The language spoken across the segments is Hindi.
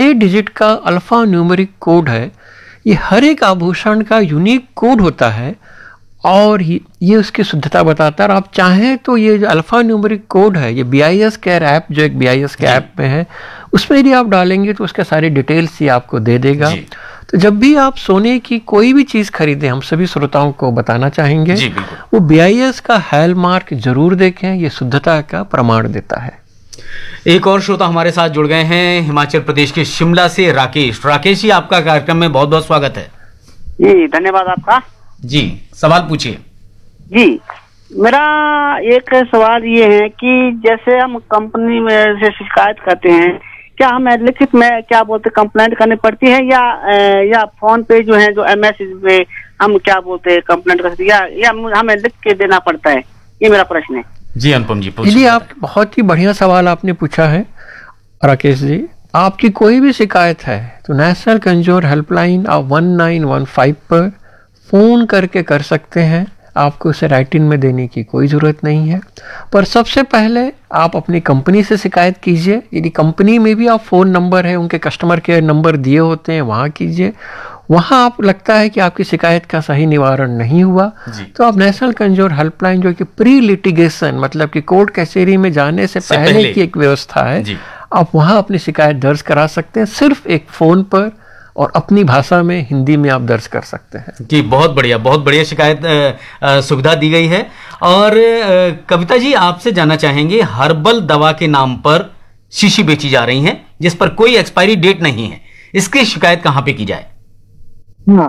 6 डिजिट का अल्फा न्यूमेरिक कोड है। ये हर एक आभूषण का यूनिक कोड होता है और ये उसकी शुद्धता बताता है। और आप चाहें तो ये जो अल्फा न्यूमेरिक कोड है, ये BIS केयर ऐप, जो एक BIS के ऐप में है, उसमें यदि आप डालेंगे तो उसके सारी डिटेल्स ही आपको दे देगा। तो जब भी आप सोने की कोई भी चीज़ खरीदें, हम सभी श्रोताओं को बताना चाहेंगे वो BIS का हॉलमार्क जरूर देखें, ये शुद्धता का प्रमाण देता है। एक और श्रोता हमारे साथ जुड़ गए हैं, हिमाचल प्रदेश के शिमला से राकेश। राकेश जी, आपका कार्यक्रम में बहुत बहुत स्वागत है। जी धन्यवाद आपका। जी, सवाल पूछिए। जी, मेरा एक सवाल ये है कि जैसे हम कंपनी में से शिकायत करते हैं, क्या हमें लिखित में क्या बोलते कंप्लेंट करनी पड़ती है या फोन पे जो है जो MS पे हम क्या बोलते कंप्लेंट कर सकते हैं, या हमें लिख के देना पड़ता है? ये मेरा प्रश्न है। जी अनुपम जी, पूछिए। आप बहुत ही बढ़िया सवाल आपने पूछा है राकेश जी। आपकी कोई भी शिकायत है तो नेशनल कंज्यूमर हेल्पलाइन आप 1915 पर फोन करके कर सकते हैं। आपको उसे राइटिंग में देने की कोई ज़रूरत नहीं है। पर सबसे पहले आप अपनी कंपनी से शिकायत कीजिए। यदि कंपनी में भी आप फ़ोन नंबर है, उनके कस्टमर केयर नंबर दिए होते हैं, वहाँ कीजिए। वहाँ आप लगता है कि आपकी शिकायत का सही निवारण नहीं हुआ तो आप नेशनल कंज्यूमर हेल्पलाइन, जो कि प्री लिटिगेशन मतलब कि कोर्ट कचहरी में जाने से पहले की एक व्यवस्था है, आप वहाँ अपनी शिकायत दर्ज करा सकते हैं, सिर्फ एक फ़ोन पर, और अपनी भाषा में, हिंदी में आप दर्ज कर सकते हैं। जी, बहुत बढ़िया शिकायत सुविधा दी गई है। और कविता जी, आपसे जानना चाहेंगे, हर्बल दवा के नाम पर शीशी बेची जा रही हैं जिस पर कोई एक्सपायरी डेट नहीं है, इसकी शिकायत कहाँ पे की जाए? हाँ,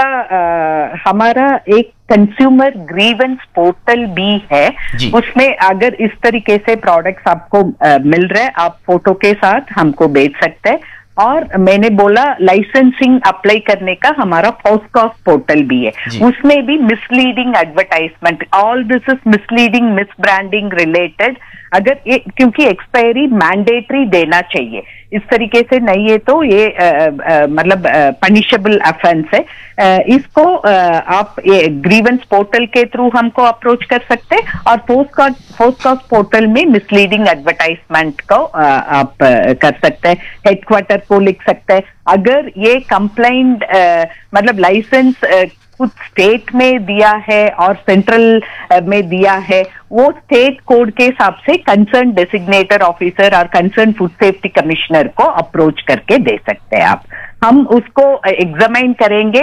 इसका हमारा एक कंज्यूमर ग्रीवेंस पोर्टल भी है। उसमें अगर इस तरीके से प्रोडक्ट्स आपको मिल रहे हैं, आप फोटो के साथ हमको बेच सकते हैं। और मैंने बोला लाइसेंसिंग अप्लाई करने का हमारा फॉस्कॉस पोर्टल भी है, उसमें भी misleading advertisement, all this is misleading, miss branding related, अगर ये क्योंकि एक्सपायरी मैंडेटरी देना चाहिए, इस तरीके से नहीं है तो ये मतलब पनिशेबल ऑफेंस है। इसको आप ये ग्रीवेंस पोर्टल के थ्रू हमको अप्रोच कर सकते हैं, और फॉस्कॉस पोर्टल में मिसलीडिंग एडवर्टाइजमेंट को आप कर सकते हैं, हेडक्वार्टर को लिख सकते हैं। अगर ये कंप्लेंट मतलब लाइसेंस कुछ स्टेट में दिया है और सेंट्रल में दिया है, वो स्टेट कोड के हिसाब से कंसर्न डेसिग्नेटर ऑफिसर और कंसर्न फूड सेफ्टी कमिश्नर को अप्रोच करके दे सकते हैं आप। हम उसको एग्जामिन करेंगे,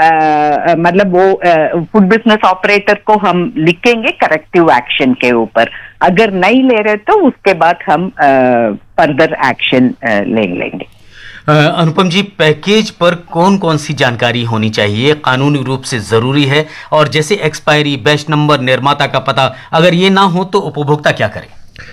मतलब वो फूड बिजनेस ऑपरेटर को हम लिखेंगे करेक्टिव एक्शन के ऊपर। अगर नहीं ले रहे तो उसके बाद हम फर्दर एक्शन ले लेंगे। अनुपम जी, पैकेज पर कौन कौन सी जानकारी होनी चाहिए, कानूनी रूप से जरूरी है? और जैसे एक्सपायरी, बैच नंबर, निर्माता का पता, अगर ये ना हो तो उपभोक्ता क्या करे?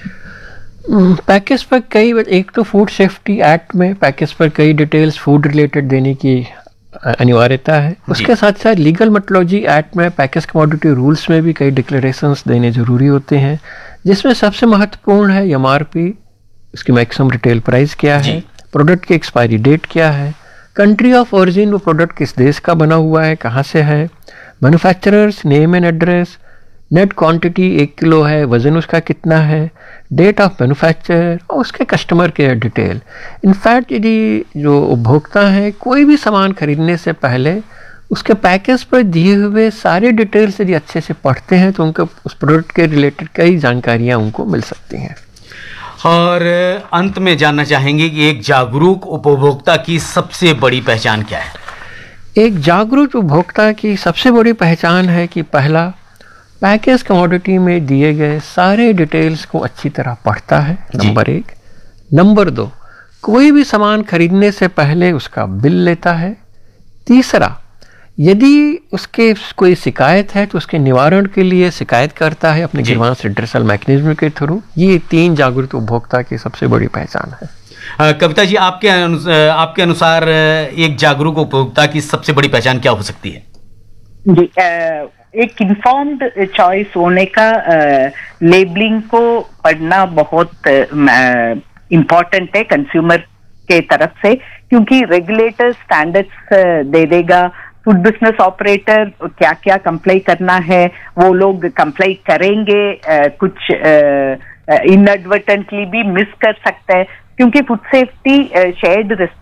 पैकेज पर कई, एक तो फूड सेफ्टी एक्ट में पैकेज पर कई डिटेल्स फूड रिलेटेड देने की अनिवार्यता है। उसके साथ साथ लीगल मेट्रोलॉजी एक्ट में पैकेज कमोडिटी रूल्स में भी कई डिक्लेरेशंस देने जरूरी होते हैं, जिसमें सबसे महत्वपूर्ण है MRP, उसकी मैक्सिमम रिटेल प्राइस क्या है, प्रोडक्ट की एक्सपायरी डेट क्या है, कंट्री ऑफ ओरिजिन, वो प्रोडक्ट किस देश का बना हुआ है, कहाँ से है, manufacturers name and address, net quantity 1 kilo है, वजन उसका कितना है, डेट ऑफ मैन्युफैक्चर, और उसके कस्टमर केयर डिटेल। इनफैक्ट यदि जो उपभोक्ता है कोई भी सामान खरीदने से पहले उसके पैकेज पर दिए हुए सारे डिटेल्स यदि अच्छे से पढ़ते हैं तो उनको उस प्रोडक्ट के रिलेटेड कई जानकारियाँ उनको मिल सकती हैं। और अंत में जानना चाहेंगे कि एक जागरूक उपभोक्ता की सबसे बड़ी पहचान क्या है? एक जागरूक उपभोक्ता की सबसे बड़ी पहचान है कि पहला, पैकेज कमोडिटी में दिए गए सारे डिटेल्स को अच्छी तरह पढ़ता है, नंबर 1। नंबर 2, कोई भी सामान खरीदने से पहले उसका बिल लेता है। तीसरा, यदि उसके कोई शिकायत है तो उसके निवारण के लिए शिकायत करता है अपने ग्रीवांस रिड्रेसल मैकेनिज्म के थ्रू। ये 3 जागरूक उपभोक्ता की सबसे बड़ी पहचान है। कविता जी, आपके अनुसार एक जागरूक उपभोक्ता की सबसे बड़ी पहचान क्या हो सकती है? जी, एक इन्फॉर्म्ड चॉइस होने का, लेबलिंग को पढ़ना बहुत इम्पोर्टेंट है कंज्यूमर के तरफ से, क्योंकि रेगुलेटर स्टैंडर्ड्स दे देगा, फूड बिजनेस ऑपरेटर क्या क्या कंप्लाई करना है वो लोग कंप्लाई करेंगे, कुछ इनएडवर्टेंटली भी मिस कर सकते हैं, क्योंकि फूड सेफ्टी शेयर्ड